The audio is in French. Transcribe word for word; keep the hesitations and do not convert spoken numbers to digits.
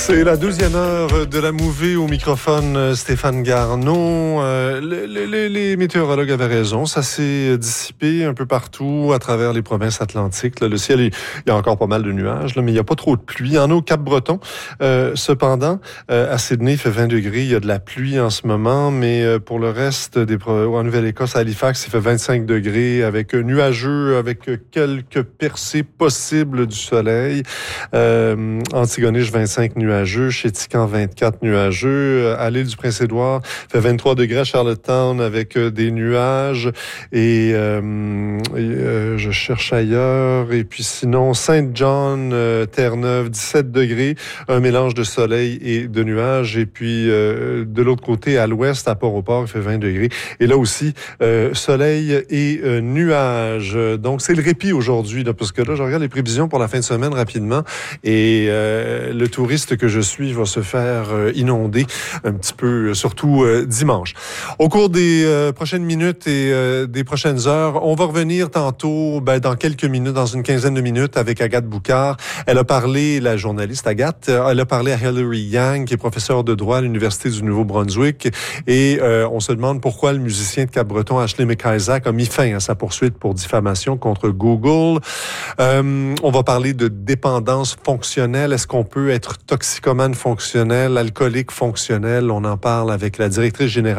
C'est la douzième heure de la Mouvée au microphone Stéphane Garneau. Euh, les, les, les météorologues avaient raison, ça s'est dissipé un peu partout à travers les provinces atlantiques. Là, le ciel, est, il y a encore pas mal de nuages, là, mais il n'y a pas trop de pluie. Il y en a au Cap-Breton. Euh, cependant, euh, à Sydney, il fait vingt degrés, il y a de la pluie en ce moment, mais euh, pour le reste des en Nouvelle-Écosse, à Halifax, il fait vingt-cinq degrés avec nuageux, avec quelques percées possibles du soleil. Euh, Antigonish, vingt-cinq nuageux. Chez Tican, vingt-quatre nuageux. À l'île du Prince-Édouard, fait vingt-trois degrés à Charlottetown avec euh, des nuages. Et, euh, et euh, je cherche ailleurs. Et puis sinon, Saint-John, euh, Terre-Neuve, dix-sept degrés. Un mélange de soleil et de nuages. Et puis euh, de l'autre côté, à l'ouest, à Port-au-Port, il fait vingt degrés. Et là aussi, euh, soleil et euh, nuages. Donc, c'est le répit aujourd'hui, là, parce que là, je regarde les prévisions pour la fin de semaine rapidement. Et euh, le touriste que je suis va se faire euh, inonder un petit peu, surtout euh, dimanche. Au cours des euh, prochaines minutes et euh, des prochaines heures, on va revenir tantôt, ben, dans quelques minutes, dans une quinzaine de minutes, avec Agathe Boucard. Elle a parlé, la journaliste Agathe, elle a parlé à Hilary Yang, qui est professeure de droit à l'Université du Nouveau-Brunswick. Et euh, on se demande pourquoi le musicien de Cap-Breton, Ashley McIsaac, a mis fin à sa poursuite pour diffamation contre Google. Euh, on va parler de dépendance fonctionnelle. Est-ce qu'on peut être toxicomane fonctionnel, alcoolique fonctionnel? On en parle avec la directrice générale